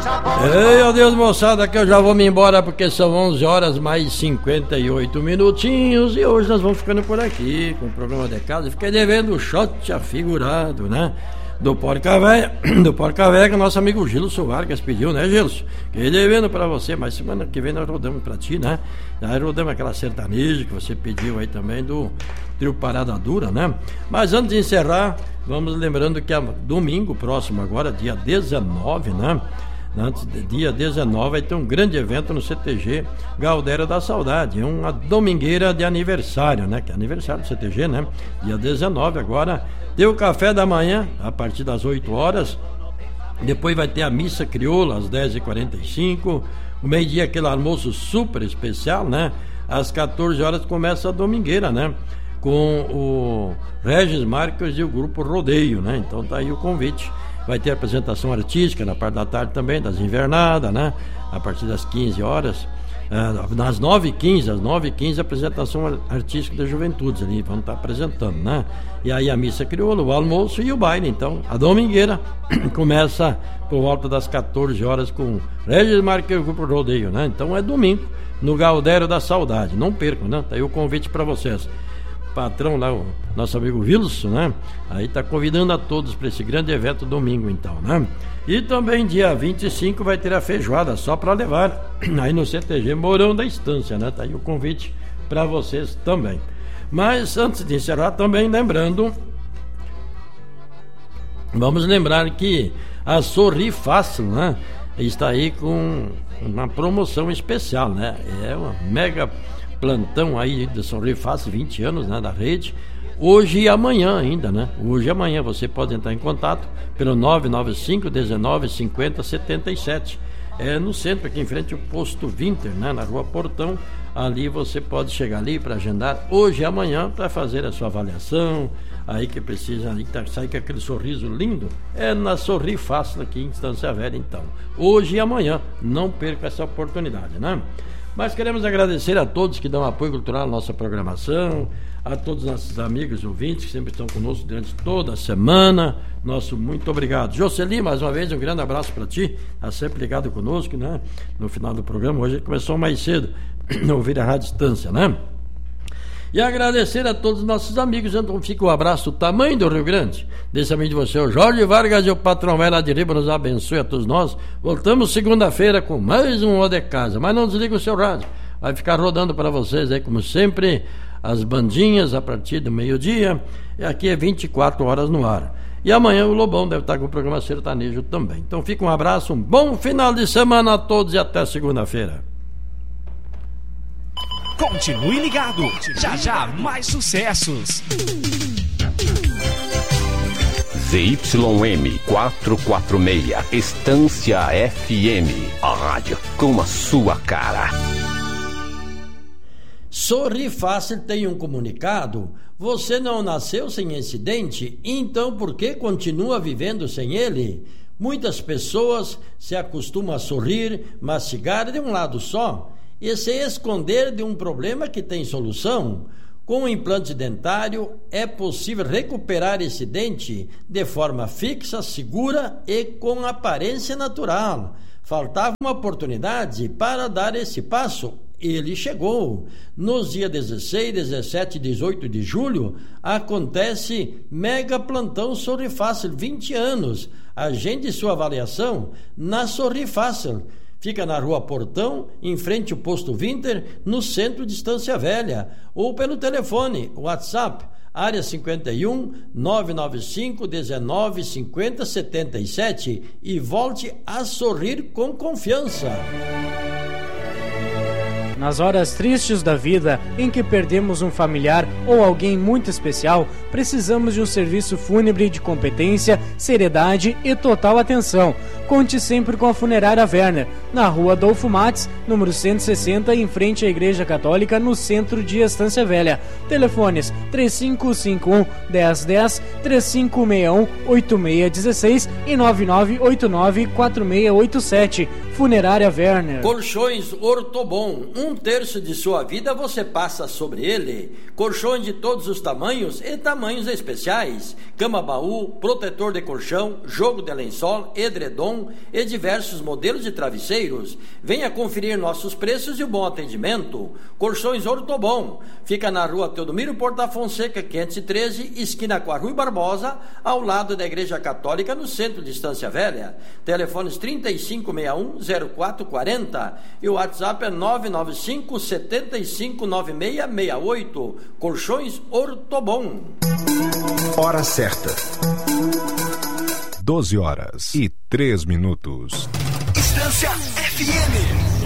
Ei, adeus moçada, que eu já vou me embora porque são 11 horas mais 58 minutinhos e hoje nós vamos ficando por aqui com o programa de casa. Fiquei devendo o shot afigurado, né? Do Porca Véia, que o nosso amigo Gilson Vargas pediu, né, Gilson? Fiquei devendo pra você, mas semana que vem nós rodamos pra ti, né? Já rodamos aquela sertaneja que você pediu aí também do trio Parada Dura, né? Mas antes de encerrar, vamos lembrando que domingo próximo agora, dia 19, né? Antes de dia 19 vai ter um grande evento no CTG Galdério da Saudade, uma domingueira de aniversário, né? Que é aniversário do CTG, né? Dia 19 agora, tem o café da manhã a partir das 8 horas, depois vai ter a missa crioula às 10h45, o meio-dia aquele almoço super especial, né? Às 14 horas começa a domingueira, né? Com o Regis Marques e o grupo Rodeio, né? Então tá aí o convite. Vai ter apresentação artística na parte da tarde também, das invernadas, né? A partir das 15 horas. Nas 9h15, apresentação artística das juventudes ali, vamos estar apresentando, né? E aí a missa crioula, o almoço e o baile. Então, a domingueira começa por volta das 14 horas com Regis Marques e o grupo Rodeio, né? Então é domingo, no Galdério da Saudade. Não percam, né? Tá aí o convite para vocês. Patrão lá, o nosso amigo Wilson, né? Aí tá convidando a todos para esse grande evento domingo, então, né? E também dia 25 vai ter a feijoada só para levar aí no CTG Mourão da Estância, né? Tá aí o convite para vocês também. Mas antes de encerrar, também lembrando, vamos lembrar que a Sorri Fácil, né? Está aí com uma promoção especial, né? É uma mega plantão aí de Sorri Fácil, 20 anos, né, da rede, hoje e amanhã ainda, né? Hoje e amanhã você pode entrar em contato pelo 995-19-50-77. É no centro, aqui em frente ao posto Winter, né, na rua Portão. Ali você pode chegar ali para agendar hoje e amanhã para fazer a sua avaliação. Aí que precisa, aí que sai com aquele sorriso lindo, é na Sorri Fácil aqui em Estância Velha, então. Hoje e amanhã, não perca essa oportunidade, né? Mas queremos agradecer a todos que dão apoio cultural à nossa programação, a todos os nossos amigos ouvintes que sempre estão conosco durante toda a semana. Nosso muito obrigado. Jocely, mais uma vez, um grande abraço para ti. Está sempre ligado conosco, né? No final do programa, hoje começou mais cedo, ouvir a Rádio Distância, né? E agradecer a todos os nossos amigos. Então fica o abraço do tamanho do Rio Grande. Desse amigo de você, o Jorge Vargas, e o patrão Velho lá de Riba nos abençoe a todos nós. Voltamos segunda-feira com mais um O de Casa. Mas não desliga o seu rádio. Vai ficar rodando para vocês aí, como sempre, as bandinhas a partir do meio-dia. E aqui é 24 horas no ar. E amanhã o Lobão deve estar com o programa sertanejo também. Então fica um abraço, um bom final de semana a todos e até segunda-feira. Continue ligado, já mais sucessos. ZYM 446, Estância FM, a rádio com a sua cara. Sorri Fácil tem um comunicado. Você não nasceu sem incidente, então por que continua vivendo sem ele? Muitas pessoas se acostumam a sorrir, mastigar de um lado só e se esconder de um problema que tem solução. Com o implante dentário é possível recuperar esse dente de forma fixa, segura e com aparência natural. Faltava uma oportunidade para dar esse passo. Ele chegou. Nos dias 16, 17 e 18 de julho acontece Mega Plantão Sorri Fácil, 20 anos. Agende sua avaliação na Sorri Fácil. Fica na rua Portão, em frente ao posto Winter, no centro de Estância Velha. Ou pelo telefone, WhatsApp, área 51 995 19 50 77 e volte a sorrir com confiança. Nas horas tristes da vida, em que perdemos um familiar ou alguém muito especial, precisamos de um serviço fúnebre de competência, seriedade e total atenção. Conte sempre com a Funerária Werner, na rua Adolfo Mates, número 160, em frente à Igreja Católica, no centro de Estância Velha. Telefones 3551-1010, 3561-8616 e 9989-4687. Funerária Werner. Colchões Ortobon, um 1/3 de sua vida você passa sobre ele. Colchões de todos os tamanhos e tamanhos especiais. Cama-baú, protetor de colchão, jogo de lençol, edredom e diversos modelos de travesseiros. Venha conferir nossos preços e o bom atendimento. Colchões Ortobon. Fica na rua Teodomiro Porta Fonseca, 513, esquina com a Rui Barbosa, ao lado da Igreja Católica, no centro de Estância Velha. Telefones 3561-0440 e o WhatsApp é 995-759668. Colchões Ortobon. Hora certa. 12 horas e 3 minutos. Estância FM.